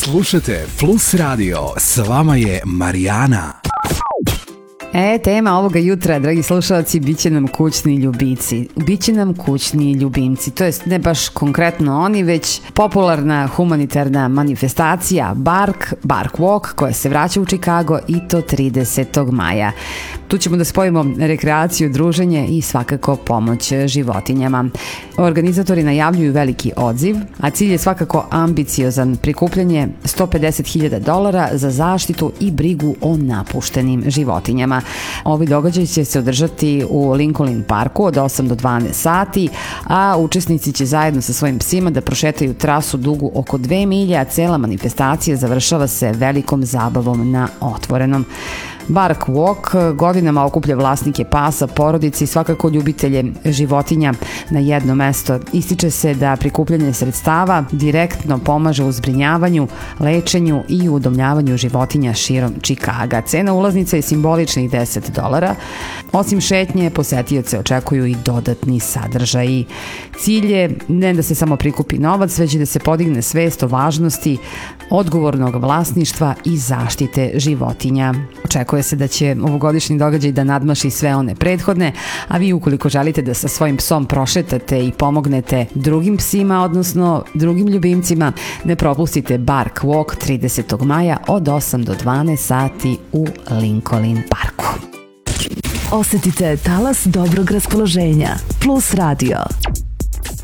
Slušajte Plus Radio, s vama je Marijana. Tema ovoga jutra, dragi slušalci, bit će nam kućni ljubimci. Biće nam kućni ljubimci, to jest ne baš konkretno oni, već popularna humanitarna manifestacija Bark Walk, koja se vraća u Chicago i to 30. maja. Tu ćemo da spojimo rekreaciju, druženje i svakako pomoć životinjama. Organizatori najavljuju veliki odziv, a cilj je svakako ambiciozan, prikupljanje $150.000 za zaštitu i brigu o napuštenim životinjama. Ovi događaj će se održati u Lincoln Parku od 8 do 12 sati, a učesnici će zajedno sa svojim psima da prošetaju trasu dugu oko 2 milje, a cela manifestacija završava se velikom zabavom na otvorenom. Bark Walk godinama okuplja vlasnike pasa, porodice i svakako ljubitelje životinja na jedno mesto. Ističe se da prikupljanje sredstava direktno pomaže u zbrinjavanju, lečenju i udomljavanju životinja širom Chicaga. Cena ulaznica je simboličnih $10. Osim šetnje, posetioce očekuju i dodatni sadržaji. Cilj je ne da se samo prikupi novac, već i da se podigne svest o važnosti odgovornog vlasništva i zaštite životinja. Očekuje se da će ovogodišnji događaj da nadmaši sve one prethodne, a vi ukoliko želite da sa svojim psom prošetate i pomognete drugim psima, odnosno drugim ljubimcima, ne propustite Bark Walk 30. maja od 8 do 12 sati u Lincoln Parku. Osetite talas dobrog raspoloženja. Plus Radio.